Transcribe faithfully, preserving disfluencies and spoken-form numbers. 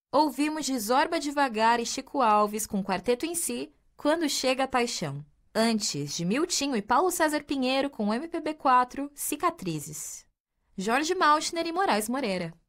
Ouvimos de Zorba Devagar e Chico Alves com Quarteto em Si, Quando Chega a Paixão. Antes, de Miltinho e Paulo César Pinheiro com M P B quatro, Cicatrizes. Jorge Maltner e Moraes Moreira.